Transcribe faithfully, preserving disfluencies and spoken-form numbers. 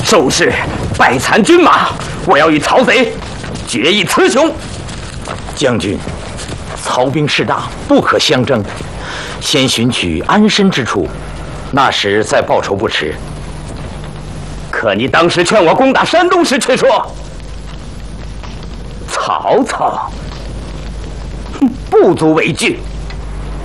收拾败残军马，我要与曹贼决一雌雄。 将军，曹兵势大，不可相争，先寻取安身之处，那时再报仇不迟。 可你当时劝我攻打山东时，却说曹操不足为惧。